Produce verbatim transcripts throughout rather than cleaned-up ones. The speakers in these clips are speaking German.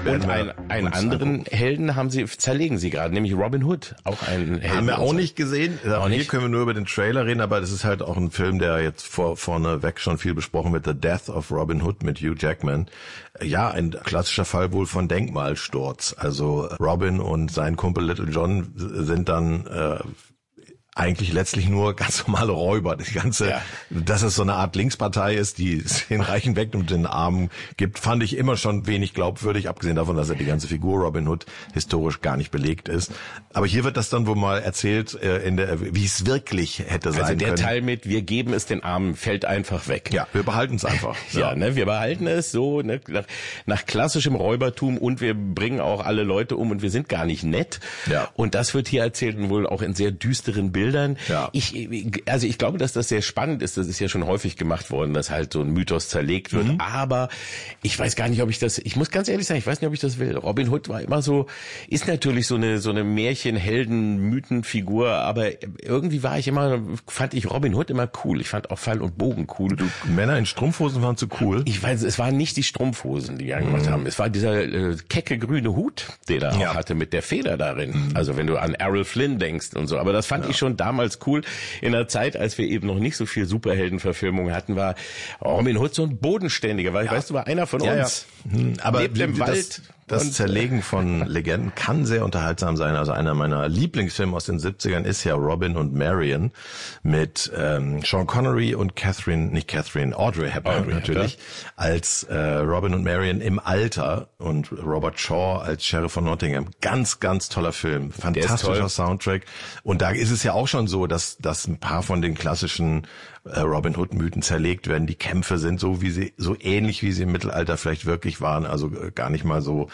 Und ein, einen anderen angucken. Helden haben sie, zerlegen sie gerade, nämlich Robin Hood. Auch einen Helden. Haben wir auch nicht gesehen. Auch Hier nicht. können wir nur über den Trailer reden, aber das ist halt auch ein Film, der jetzt vor, vorneweg schon viel besprochen wird. The Death of Robin Hood mit Hugh Jackman. Ja, ein klassischer Fall wohl von Denkmalsturz. Also Robin und sein Kumpel Little John sind dann äh, eigentlich letztlich nur ganz normale Räuber. Die ganze, ja. Dass es so eine Art Linkspartei ist, die den Reichen weg und den Armen gibt, fand ich immer schon wenig glaubwürdig, abgesehen davon, dass er die ganze Figur Robin Hood historisch gar nicht belegt ist. Aber hier wird das dann wohl mal erzählt, äh, in der, wie es wirklich hätte sein können. Also der können. Teil mit, wir geben es den Armen, fällt einfach weg. Ja, wir behalten es einfach. ja, ja, ne, wir behalten es so ne, nach, nach klassischem Räubertum und wir bringen auch alle Leute um und wir sind gar nicht nett. Ja. Und das wird hier erzählt und wohl auch in sehr düsteren Bildern. Ja. Ich, also ich glaube, dass das sehr spannend ist. Das ist ja schon häufig gemacht worden, dass halt so ein Mythos zerlegt wird. Mhm. Aber ich weiß gar nicht, ob ich das, ich muss ganz ehrlich sagen, ich weiß nicht, ob ich das will. Robin Hood war immer so, ist natürlich so eine, so eine Märchen-Helden-Mythenfigur, aber irgendwie war ich immer, fand ich Robin Hood immer cool. Ich fand auch Pfeil und Bogen cool. Du, Männer in Strumpfhosen waren zu cool? Ich weiß, es waren nicht die Strumpfhosen, die wir mhm. gemacht haben. Es war dieser äh, kecke grüne Hut, den er ja. auch hatte mit der Feder darin. Mhm. Also wenn du an Errol Flynn denkst und so. Aber das fand ja. ich schon damals cool. In der Zeit, als wir eben noch nicht so viel Superheldenverfilmungen hatten, war Robin Hood so ein Bodenständiger, weil, ja. weißt du, war einer von ja, uns. Ja. Aber lebt im das, Wald. Das Zerlegen von Legenden kann sehr unterhaltsam sein. Also einer meiner Lieblingsfilme aus den siebzigern ist ja Robin und Marion mit ähm, Sean Connery und Catherine, nicht Catherine, Audrey Hepburn Audrey natürlich, Hepburn. als äh, Robin und Marion im Alter und Robert Shaw als Sheriff von Nottingham. Ganz, ganz toller Film. Fantastischer Soundtrack. Und da ist es ja auch schon so, dass, dass ein paar von den klassischen äh, Robin Hood Mythen zerlegt werden. Die Kämpfe sind so wie sie, so ähnlich wie sie im Mittelalter vielleicht wirklich waren. Also äh, gar nicht mal so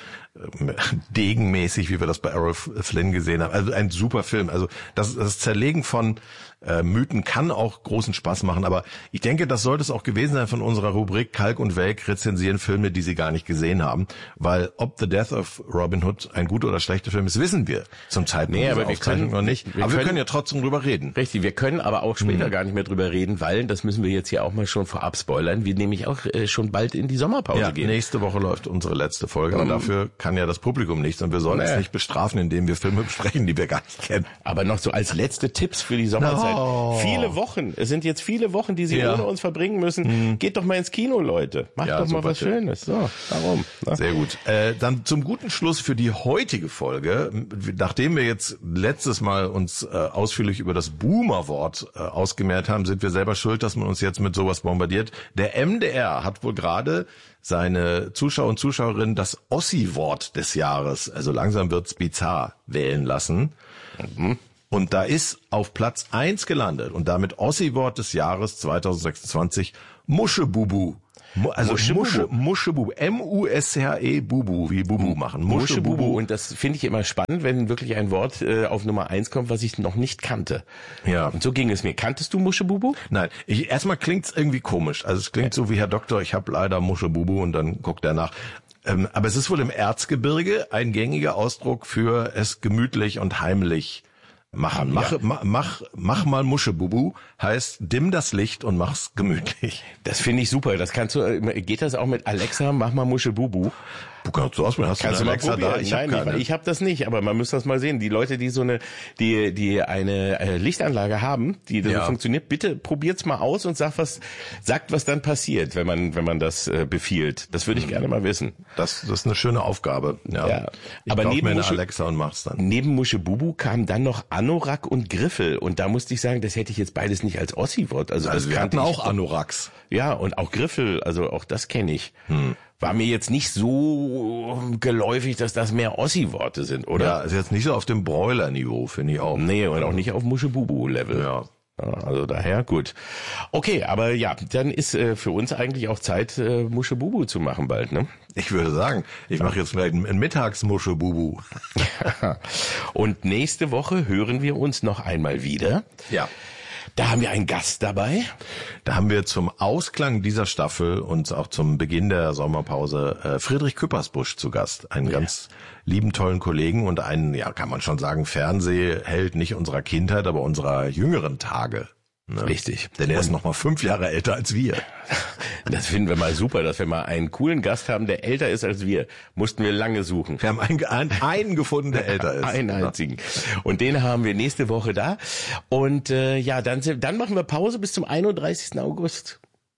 degenmäßig, wie wir das bei Errol Flynn gesehen haben. Also ein super Film. Also das, das Zerlegen von äh, Mythen kann auch großen Spaß machen, aber ich denke, das sollte es auch gewesen sein von unserer Rubrik Kalk und Welk rezensieren Filme, die Sie gar nicht gesehen haben, weil ob The Death of Robin Hood ein guter oder schlechter Film ist, wissen wir zum Zeitpunkt nee, aber wir können, noch nicht. Wir aber können, wir können ja trotzdem drüber reden. Richtig, wir können aber auch später mhm. gar nicht mehr drüber reden, weil, das müssen wir jetzt hier auch mal schon vorab spoilern, wir nämlich auch äh, schon bald in die Sommerpause ja, gehen. Nächste Woche läuft unsere letzte Folge um, und dafür kann ja das Publikum nichts und wir sollen es nee. nicht bestrafen, indem wir Filme besprechen, die wir gar nicht kennen. Aber noch so als letzte Tipps für die Sommerzeit. No. Viele Wochen, es sind jetzt viele Wochen, die Sie ja. ohne uns verbringen müssen. Mhm. Geht doch mal ins Kino, Leute. Macht ja, doch mal was Tipp. Schönes. So, darum. Na? Sehr gut. Äh, dann zum guten Schluss für die heutige Folge, nachdem wir jetzt letztes Mal uns äh, ausführlich über das Boomer-Wort äh, ausgemehrt haben, sind wir selber schuld, dass man uns jetzt mit sowas bombardiert. Der M D R hat wohl gerade seine Zuschauer und Zuschauerinnen das Ossi-Wort des Jahres, also langsam wird's bizarr, wählen lassen. Mhm. Und da ist auf Platz eins gelandet und damit Ossi-Wort des Jahres zwanzig sechsundzwanzig Muschebubu. Also Musche, Muschebubu, M U S C H E Bubu, wie Bubu machen. Muschebubu. Und das finde ich immer spannend, wenn wirklich ein Wort äh, auf Nummer eins kommt, was ich noch nicht kannte. Ja. Und so ging es mir. Kanntest du Muschebubu? Nein. Ich, erstmal klingt's irgendwie komisch. Also es klingt so wie Herr Doktor, ich habe leider Muschebubu und dann guckt er nach. Ähm, aber es ist wohl im Erzgebirge ein gängiger Ausdruck für es gemütlich und heimlich machen. Mach, ja. mach, mach, mach mal Muschebubu heißt, dimm das Licht und mach's gemütlich. Das finde ich super. Das kannst du, geht das auch mit Alexa, mach mal Muschebubu? Du kannst du ausprobieren. Hast kannst du eine Alexa da? Ich Nein, hab ich, ich habe das nicht, aber man muss das mal sehen. Die Leute, die so eine, die, die eine äh, Lichtanlage haben, die das ja. so funktioniert, bitte probiert's mal aus und sagt was, sagt was dann passiert, wenn man, wenn man das äh, befiehlt. Das würde ich mhm. gerne mal wissen. Das, das ist eine schöne Aufgabe. Ja. ja. Ich aber neben mir eine Musche, Alexa und mach's dann. Neben Muschebubu kam dann noch Anorak und Griffel und da musste ich sagen, das hätte ich jetzt beides nicht als Ossi-Wort. Also, also das wir hatten ich, auch Anoraks. Ja, und auch Griffel, also auch das kenne ich. Hm. War mir jetzt nicht so geläufig, dass das mehr Ossi-Worte sind, oder? Ja, ist jetzt nicht so auf dem Broiler-Niveau, finde ich auch. Nee, und auch nicht auf Muschebubu-Level. Ja. Also daher gut. Okay, aber ja, dann ist äh, für uns eigentlich auch Zeit, äh, Muschebubu zu machen bald, ne? Ich würde sagen, ich mache jetzt vielleicht ein Mittags-Muschebubu. Und nächste Woche hören wir uns noch einmal wieder. Ja. Da haben wir einen Gast dabei. Da haben wir zum Ausklang dieser Staffel und auch zum Beginn der Sommerpause äh, Friedrich Küppersbusch zu Gast. Einen ja. ganz lieben, tollen Kollegen und einen, ja, kann man schon sagen, Fernsehheld nicht unserer Kindheit, aber unserer jüngeren Tage. Ne? Richtig. Denn er ist noch mal fünf Jahre älter als wir. Das finden wir mal super, dass wir mal einen coolen Gast haben, der älter ist als wir. Mussten wir lange suchen. Wir haben einen, einen, einen gefunden, der älter ist. Einen einzigen. Und den haben wir nächste Woche da. Und äh, ja, dann, dann machen wir Pause bis zum einunddreißigsten August.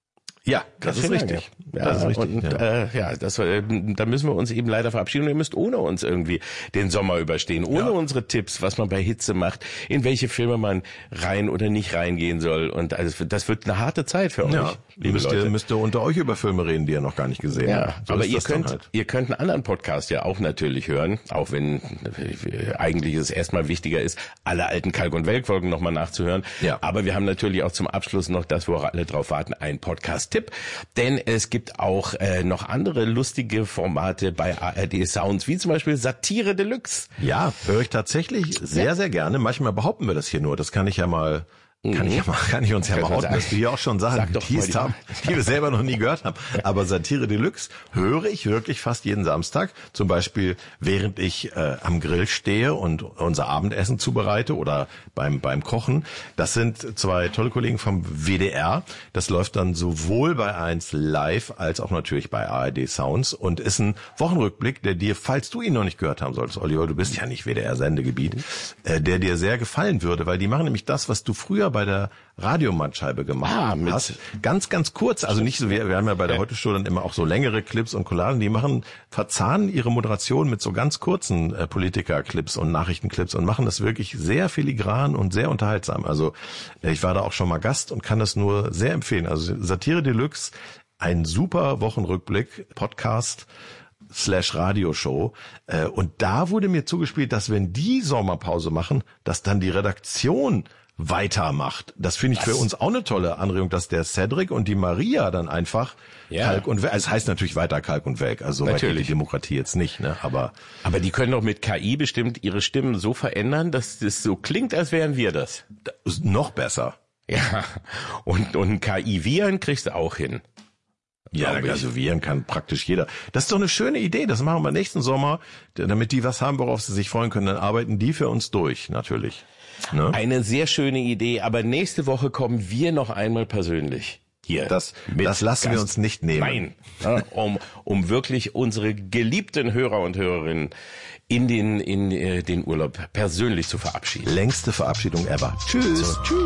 Ja, das, das ist richtig. Ja, das ist richtig. Und ja, äh, ja das, äh, da müssen wir uns eben leider verabschieden. Und ihr müsst ohne uns irgendwie den Sommer überstehen, ohne ja. unsere Tipps, was man bei Hitze macht, in welche Filme man rein oder nicht reingehen soll. Und also das wird eine harte Zeit für ja. euch, liebe müsst Leute. Ihr, müsst ihr unter euch über Filme reden, die ihr noch gar nicht gesehen ja, habt. So aber ihr könnt, halt. ihr könnt einen anderen Podcast ja auch natürlich hören, auch wenn äh, eigentlich es erstmal wichtiger ist, alle alten Kalk- und Welk-Folgen nochmal nachzuhören. Ja. Aber wir haben natürlich auch zum Abschluss noch das, wo alle drauf warten, einen Podcast-Tipp. Denn es gibt auch äh, noch andere lustige Formate bei A R D Sounds, wie zum Beispiel Satire Deluxe. Ja, höre ich tatsächlich sehr, ja. sehr gerne. Manchmal behaupten wir das hier nur. Das kann ich ja mal... Kann ich, ja mal, kann ich uns ja mal outen, dass wir hier auch schon Sachen geteased haben, die wir selber noch nie gehört haben. Aber Satire Deluxe höre ich wirklich fast jeden Samstag. Zum Beispiel, während ich äh, am Grill stehe und unser Abendessen zubereite oder beim beim Kochen. Das sind zwei tolle Kollegen vom W D R. Das läuft dann sowohl bei eins Live als auch natürlich bei A R D Sounds und ist ein Wochenrückblick, der dir, falls du ihn noch nicht gehört haben solltest, Oliver, du bist ja nicht W D R-Sendegebiet, äh, der dir sehr gefallen würde, weil die machen nämlich das, was du früher bei der Radiomattscheibe gemacht ah, hast. Ganz, ganz kurz, also nicht so, wir, wir haben ja bei der Heute Show dann immer auch so längere Clips und Collagen, die machen, verzahnen ihre Moderation mit so ganz kurzen äh, Politiker-Clips und Nachrichtenclips und machen das wirklich sehr filigran und sehr unterhaltsam. Also äh, ich war da auch schon mal Gast und kann das nur sehr empfehlen. Also Satire Deluxe, ein super Wochenrückblick, Podcast slash Radioshow. Äh, und da wurde mir zugespielt, dass wenn die Sommerpause machen, dass dann die Redaktion weitermacht. Das finde ich Was? für uns auch eine tolle Anregung, dass der Cedric und die Maria dann einfach ja. Kalk und Welk, also es heißt natürlich weiter Kalk und Welk, also natürlich die Demokratie jetzt nicht, ne? Aber aber die können doch mit K I bestimmt ihre Stimmen so verändern, dass das so klingt, als wären wir das. das ist noch besser. Ja. Und und K I-Viren kriegst du auch hin. Ja, also Viren kann praktisch jeder. Das ist doch eine schöne Idee. Das machen wir nächsten Sommer, damit die was haben, worauf sie sich freuen können. Dann arbeiten die für uns durch, natürlich. Ne? Eine sehr schöne Idee, aber nächste Woche kommen wir noch einmal persönlich hier. Das, das lassen Gast. wir uns nicht nehmen. Nein, ja, um, um wirklich unsere geliebten Hörer und Hörerinnen in den, in äh, den Urlaub persönlich zu verabschieden. Längste Verabschiedung ever. Tschüss. So. Tschüss.